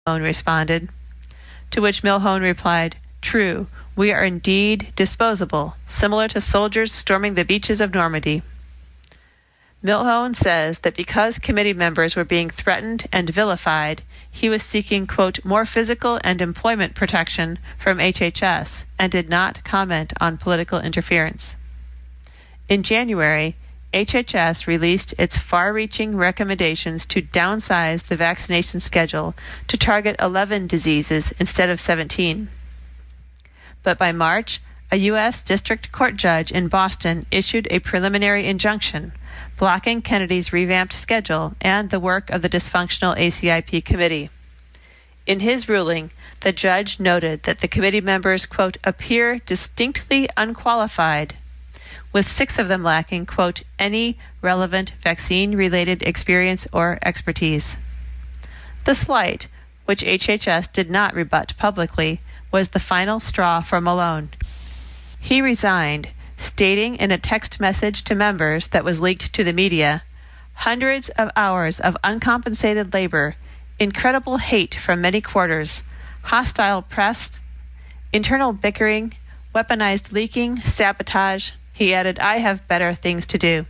Milhone responded. To which Milhone replied, "True, we are indeed disposable, similar to soldiers storming the beaches of Normandy." Milhone says that because committee members were being threatened and vilified, he was seeking, quote, more physical and employment protection from HHS and did not comment on political interference. In January, HHS released its far-reaching recommendations to downsize the vaccination schedule to target 11 diseases instead of 17. But by March, a U.S. District Court judge in Boston issued a preliminary injunction blocking Kennedy's revamped schedule and the work of the dysfunctional ACIP committee. In his ruling, the judge noted that the committee members, quote, appear distinctly unqualified, with 6 of them lacking, quote, any relevant vaccine-related experience or expertise. The slight, which HHS did not rebut publicly, was the final straw for Malone. He resigned, stating in a text message to members that was leaked to the media, hundreds of hours of uncompensated labor, incredible hate from many quarters, hostile press, internal bickering, weaponized leaking, sabotage. He added, I have better things to do.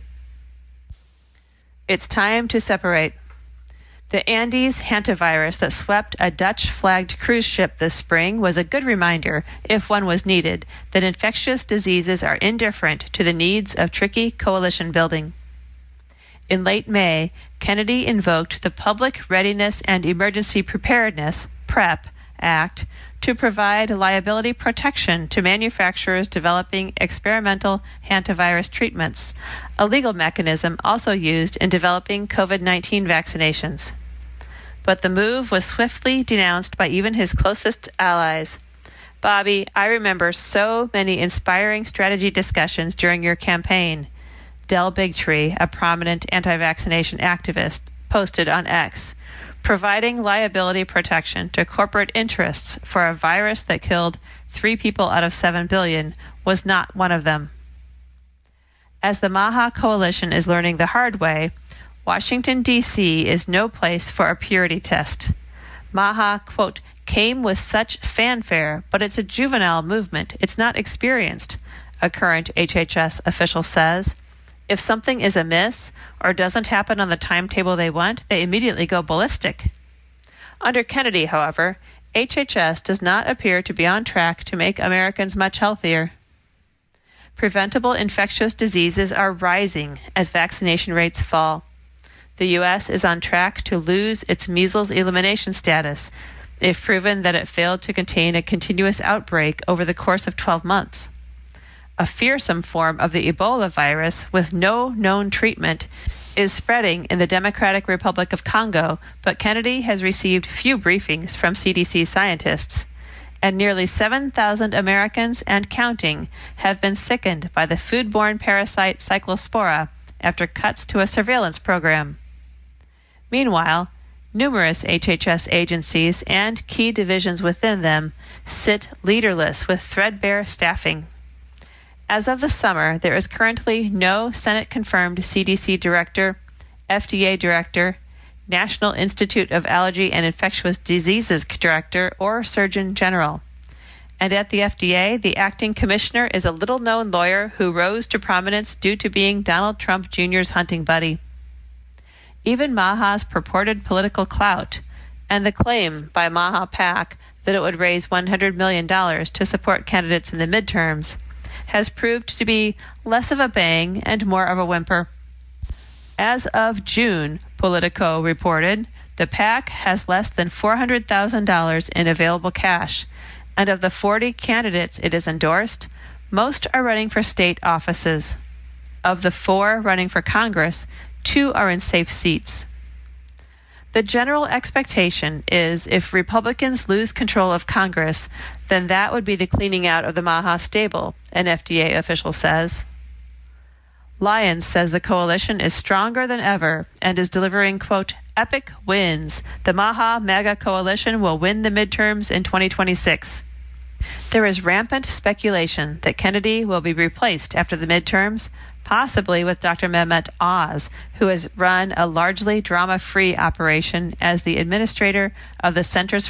It's time to separate. The Andes hantavirus that swept a Dutch-flagged cruise ship this spring was a good reminder, if one was needed, that infectious diseases are indifferent to the needs of tricky coalition building. In late May, Kennedy invoked the Public Readiness and Emergency Preparedness, PrEP, Act to provide liability protection to manufacturers developing experimental hantavirus treatments, a legal mechanism also used in developing COVID-19 vaccinations. But the move was swiftly denounced by even his closest allies. Bobby, I remember so many inspiring strategy discussions during your campaign, Del Bigtree, a prominent anti-vaccination activist, posted on X, providing liability protection to corporate interests for a virus that killed 3 people out of 7 billion was not one of them. As the MAHA coalition is learning the hard way, Washington, D.C. is no place for a purity test. MAHA, quote, came with such fanfare, but it's a juvenile movement. It's not experienced, a current HHS official says. If something is amiss or doesn't happen on the timetable they want, they immediately go ballistic. Under Kennedy, however, HHS does not appear to be on track to make Americans much healthier. Preventable infectious diseases are rising as vaccination rates fall. The U.S. is on track to lose its measles elimination status if proven that it failed to contain a continuous outbreak over the course of 12 months. A fearsome form of the Ebola virus with no known treatment is spreading in the Democratic Republic of Congo, but Kennedy has received few briefings from CDC scientists, and nearly 7,000 Americans and counting have been sickened by the foodborne parasite Cyclospora after cuts to a surveillance program. Meanwhile, numerous HHS agencies and key divisions within them sit leaderless with threadbare staffing. As of the summer, there is currently no Senate-confirmed CDC director, FDA director, National Institute of Allergy and Infectious Diseases director, or Surgeon General. And at the FDA, the acting commissioner is a little-known lawyer who rose to prominence due to being Donald Trump Jr.'s hunting buddy. Even MAHA's purported political clout and the claim by MAHA PAC that it would raise $100 million to support candidates in the midterms has proved to be less of a bang and more of a whimper. As of June, Politico reported, the PAC has less than $400,000 in available cash, and of the 40 candidates it has endorsed, most are running for state offices. Of the 4 running for Congress, 2 are in safe seats. The general expectation is if Republicans lose control of Congress, then that would be the cleaning out of the MAHA stable, an FDA official says. Lyons says the coalition is stronger than ever and is delivering, quote, epic wins. The MAHA MAGA coalition will win the midterms in 2026. There is rampant speculation that Kennedy will be replaced after the midterms possibly with Dr. Mehmet Oz, who has run a largely drama-free operation as the administrator of the Centers